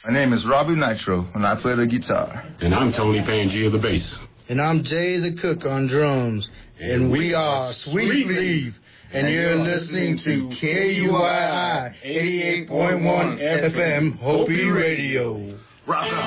My name is Robbie Nitro, and I play the guitar. And I'm Tony Pangia, the bass. And I'm Jay the Cook on drums. And we are Sweet Leaf. And you're listening to KUII 88.1 FM Hopi Radio. Rock on.